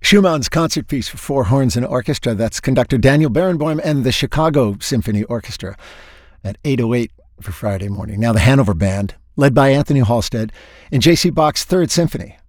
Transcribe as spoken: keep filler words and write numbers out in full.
Schumann's concert piece for four horns and orchestra. That's conductor Daniel Barenboim and the Chicago Symphony Orchestra at eight oh eight for Friday morning. Now the Hanover Band, led by Anthony Halstead, in J C Bach's Third Symphony.